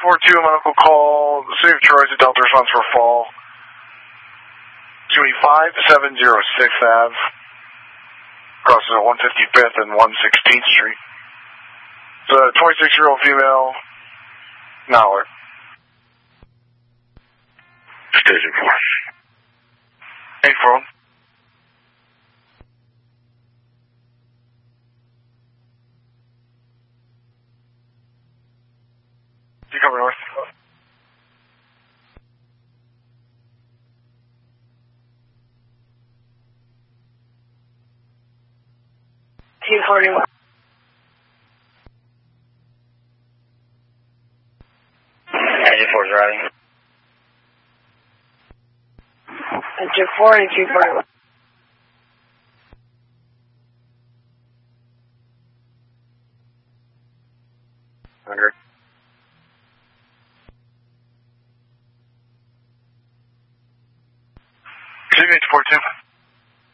4-2, my local call. The city of Troy to Delta response for fall. 285-706 Ave. Crosses at 155th and 116th Street. It's a 26-year-old female. Mallard. Station 4. 8-4. You cover north. T41. Engine 4 is riding. Engine 4 and T41. Under. City 8-4-2.